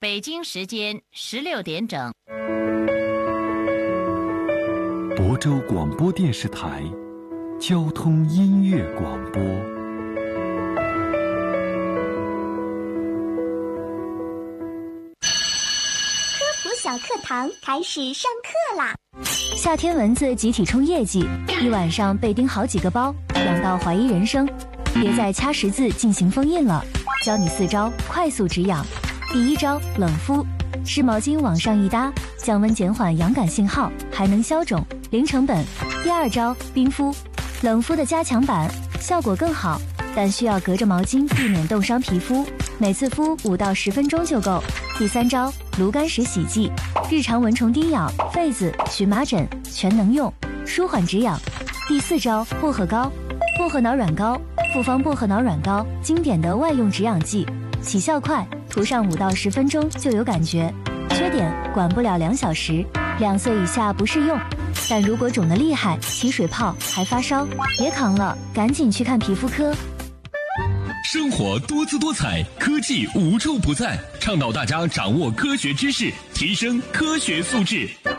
北京时间16点整。 亳州广播电视台交通音乐广播。 科普小课堂开始上课啦！ 夏天蚊子集体冲业绩，一晚上被叮好几个包，痒到怀疑人生。别再掐十字进行封印了，教你4招快速止痒。第1招，冷敷，湿毛巾往上一搭，降温减缓痒感信号，还能消肿，零成本。第2招，冰敷，冷敷的加强版，效果更好，但需要隔着毛巾避免冻伤皮肤，每次敷5到10分钟就够。第3招，炉甘石洗剂，日常蚊虫叮咬、痱子、荨麻疹全能用，舒缓止痒。第4招，薄荷膏，薄荷脑软膏，复方薄荷脑软膏，经典的外用止痒剂，起效快，涂上5到10分钟就有感觉。缺点，管不了2小时，2岁以下不适用。但如果肿得厉害，起水泡还发烧，别扛了，赶紧去看皮肤科。 生活多姿多彩，科技无处不在，倡导大家掌握科学知识，提升科学素质。